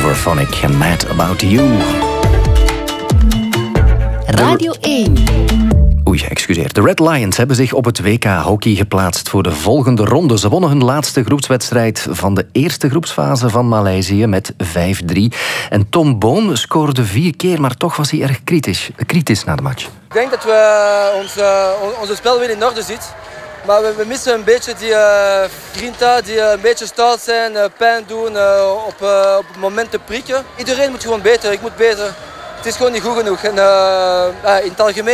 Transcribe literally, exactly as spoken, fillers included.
Overphonic en Mad About You. Radio één. Oei, excuseer. De Red Lions hebben zich op het W K hockey geplaatst voor de volgende ronde. Ze wonnen hun laatste groepswedstrijd van de eerste groepsfase van Maleisië met vijf drie. En Tom Boon scoorde vier keer, maar toch was hij erg kritisch, kritisch na de match. Ik denk dat we ons, uh, onze spel weer in orde zit. Maar we, we missen een beetje die uh, grinta, die uh, een beetje stout zijn, uh, pijn doen, uh, op, uh, op het moment te prikken. Iedereen moet gewoon beter, ik moet beter. Het is gewoon niet goed genoeg. En, uh, uh, in het algemeen